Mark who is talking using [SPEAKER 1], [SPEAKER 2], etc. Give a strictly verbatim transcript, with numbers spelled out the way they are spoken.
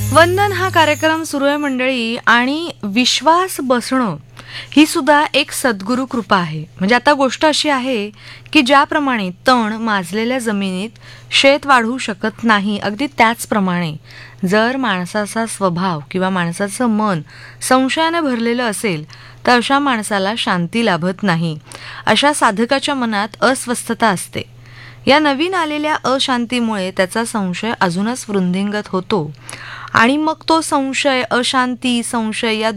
[SPEAKER 1] वंदन हा कार्यक्रम सुरू आहे मंडळी, आणि विश्वास बसणं ही सुद्धा एक सद्गुरु कृपा आहे. म्हणजे आता गोष्ट अशी आहे की ज्याप्रमाणे तण माजलेल्या जमिनीत शेत वाढवू शकत नाही, अगदी त्याचप्रमाणे जर माणसाचा स्वभाव किंवा माणसाचं मन संशयाने भरलेलं असेल तर अशा माणसाला शांती लाभत नाही. अशा साधकाच्या मनात अस्वस्थता असते. या नवीन आलेल्या अशांतीमुळे त्याचा संशय अजूनच वृद्धिंगत होतो आणि मग तो संशय, अशांती, संशय या